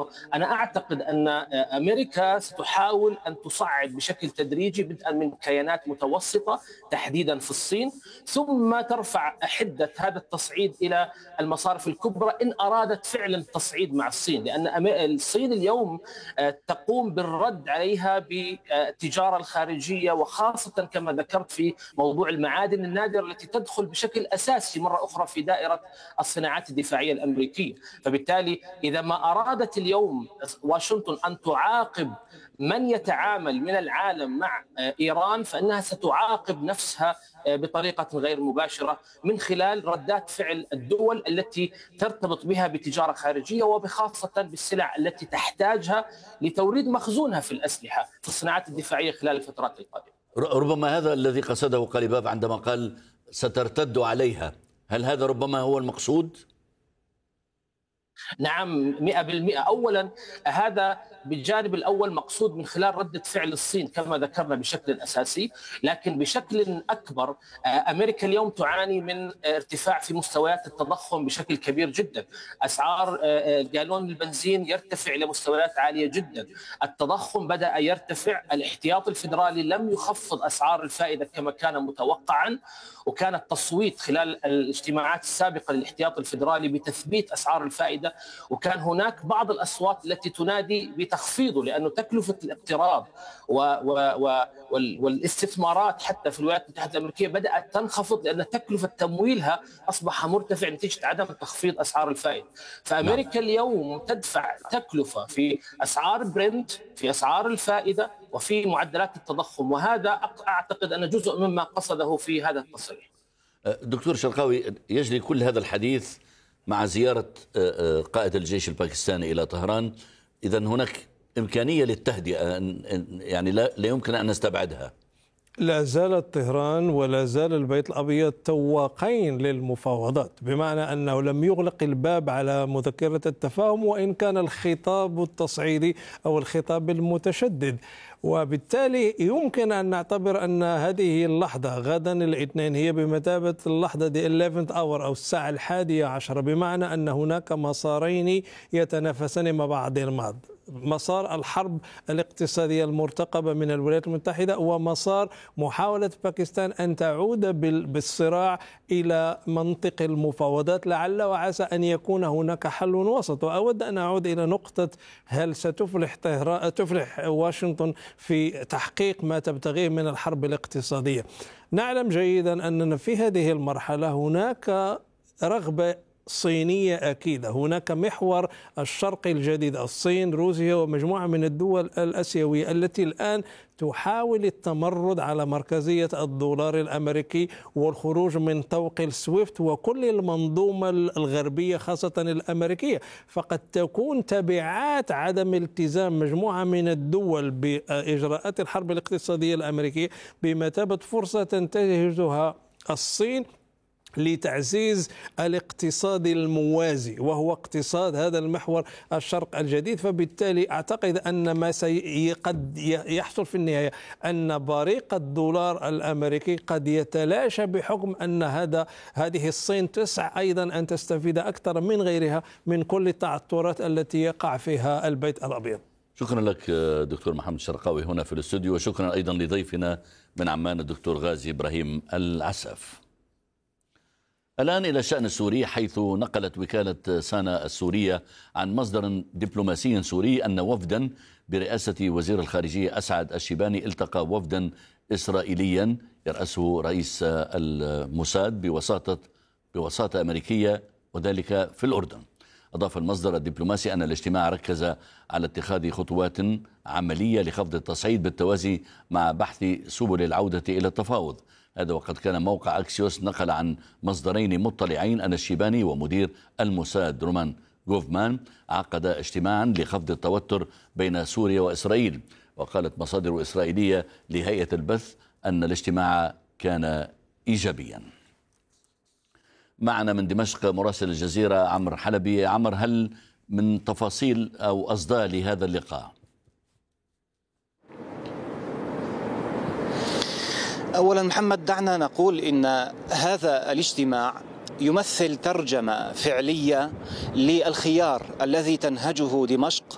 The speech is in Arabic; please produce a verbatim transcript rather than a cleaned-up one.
لأنه أنا أعتقد أن أمريكا ستحاول أن تصعد بشكل تدريجي بدءا من كيانات متوسطة تحديدا في الصين، ثم ترفع حدة هذا التصعيد إلى المصارف الكبرى إن أرادت فعلا التصعيد مع الصين، لأن الصين اليوم تقوم بالرد عليها بالتجارة الخارجية، وخاصة كما ذكرت في موضوع المعادن النادرة التي تدخل بشكل أساسي مرة أخرى في دائرة الصناعات الدفاعية الأمريكية. فبالتالي إذا ما أرادت اليوم واشنطن أن تعاقب من يتعامل من العالم مع إيران، فإنها ستعاقب نفسها بطريقة غير مباشرة من خلال ردات فعل الدول التي ترتبط بها بتجارة خارجية، وبخاصة بالسلع التي تحتاجها لتوريد مخزونها في الأسلحة في الصناعات الدفاعية خلال الفترات القادمة. ربما هذا الذي قصده قليباف عندما قال سترتد عليها، هل هذا ربما هو المقصود؟ نعم مئة بالمئة. أولا هذا بالجانب الأول مقصود من خلال ردة فعل الصين كما ذكرنا بشكل أساسي، لكن بشكل أكبر أمريكا اليوم تعاني من ارتفاع في مستويات التضخم بشكل كبير جدا. أسعار جالون البنزين يرتفع إلى مستويات عالية جدا، التضخم بدأ يرتفع، الاحتياط الفيدرالي لم يخفض أسعار الفائدة كما كان متوقعا، وكان التصويت خلال الاجتماعات السابقة للاحتياط الفيدرالي بتثبيت أسعار الفائدة، وكان هناك بعض الأصوات التي تنادي بتخفيضه، لأنه تكلفة الاقتراض و و والاستثمارات حتى في الولايات المتحدة الأمريكية بدأت تنخفض، لأن تكلفة تمويلها أصبح مرتفع نتيجة عدم تخفيض أسعار الفائدة. فأمريكا اليوم تدفع تكلفة في أسعار برنت، في أسعار الفائدة، وفي معدلات التضخم، وهذا أعتقد أن جزء مما قصده في هذا التصريح. دكتور شرقاوي، يجري كل هذا الحديث مع زيارة قائد الجيش الباكستاني إلى طهران، إذن هناك إمكانية للتهدئة يعني لا, لا يمكن أن نستبعدها. لا زالت طهران ولا زال البيت الأبيض تواقين للمفاوضات، بمعنى أنه لم يغلق الباب على مذكرة التفاهم، وإن كان الخطاب التصعيدي أو الخطاب المتشدد. وبالتالي يمكن أن نعتبر أن هذه اللحظة غدا الاثنين هي بمثابة اللحظة دي إحدى عشرة أور أو الساعة الحادية عشرة، بمعنى أن هناك مسارين يتنافسان مع بعض البعض: مسار الحرب الاقتصادية المرتقبة من الولايات المتحدة، ومسار محاولة باكستان أن تعود بالصراع إلى منطق المفاوضات، لعل وعسى أن يكون هناك حل وسط. وأود أن أعود إلى نقطة: هل ستفلح تفلح واشنطن في تحقيق ما تبتغيه من الحرب الاقتصادية؟ نعلم جيدا أننا في هذه المرحلة هناك رغبة صينية أكيدة، هناك محور الشرق الجديد، الصين، روسيا، ومجموعة من الدول الآسيوية التي الآن تحاول التمرد على مركزية الدولار الأمريكي والخروج من طوق السويفت وكل المنظومة الغربية خاصة الأمريكية. فقد تكون تبعات عدم التزام مجموعة من الدول بإجراءات الحرب الاقتصادية الأمريكية بمثابة فرصة تنتهزها الصين لتعزيز الاقتصاد الموازي، وهو اقتصاد هذا المحور الشرق الجديد. فبالتالي أعتقد أن ما قد يحصل في النهاية أن بريق الدولار الأمريكي قد يتلاشى، بحكم أن هذا هذه الصين تسعى أيضا أن تستفيد أكثر من غيرها من كل التعثرات التي يقع فيها البيت الأبيض. شكرا لك دكتور محمد شرقاوي هنا في الاستوديو، وشكرا أيضا لضيفنا من عمان الدكتور غازي إبراهيم العساف. الآن إلى الشأن السوري، حيث نقلت وكالة سانا السورية عن مصدر دبلوماسي سوري أن وفدا برئاسة وزير الخارجية أسعد الشيباني التقى وفدا إسرائيليا يرأسه رئيس الموساد بوساطة بوساطة أمريكية، وذلك في الأردن. أضاف المصدر الدبلوماسي أن الاجتماع ركز على اتخاذ خطوات عملية لخفض التصعيد بالتوازي مع بحث سبل العودة إلى التفاوض. هذا وقد كان موقع أكسيوس نقل عن مصدرين مطلعين أن الشيباني ومدير الموساد رومان غوفمان عقد اجتماعا لخفض التوتر بين سوريا وإسرائيل. وقالت مصادر إسرائيلية لهيئة البث أن الاجتماع كان إيجابيا. معنا من دمشق مراسل الجزيرة عمرو حلبي. عمرو، هل من تفاصيل أو أصداء لهذا اللقاء؟ أولا محمد، دعنا نقول إن هذا الاجتماع يمثل ترجمة فعلية للخيار الذي تنهجه دمشق